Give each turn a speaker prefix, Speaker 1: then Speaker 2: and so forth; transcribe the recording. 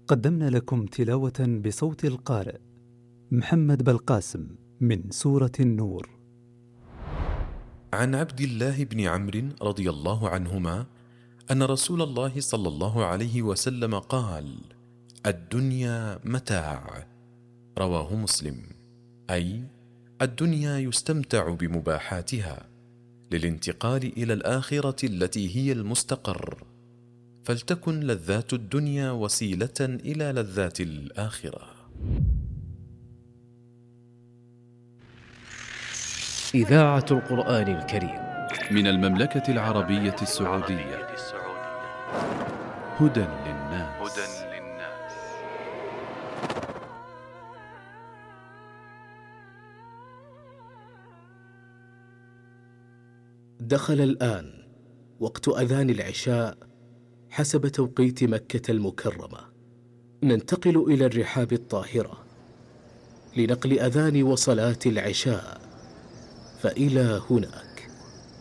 Speaker 1: قدمنا لكم تلاوة بصوت القارئ محمد بلقاسم من سورة النور.
Speaker 2: عن عبد الله بن عمرو رضي الله عنهما أن رسول الله صلى الله عليه وسلم قال: الدنيا متاع. رواه مسلم. أي الدنيا يستمتع بمباحاتها للانتقال إلى الآخرة التي هي المستقر، فلتكن لذات الدنيا وسيلة إلى لذات الآخرة.
Speaker 3: إذاعة القرآن الكريم
Speaker 4: من المملكة العربية السعودية. هدى للناس.
Speaker 3: دخل الآن وقت أذان العشاء حسب توقيت مكة المكرمة. ننتقل إلى الرحاب الطاهرة لنقل أذان وصلاة العشاء، فإلى هنا